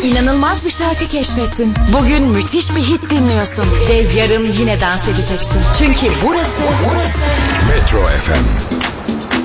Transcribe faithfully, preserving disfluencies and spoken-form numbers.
İnanılmaz bir şarkı keşfettin. Bugün müthiş bir hit dinliyorsun. Ve yarın yine dans edeceksin. Çünkü burası, burası Metro F M.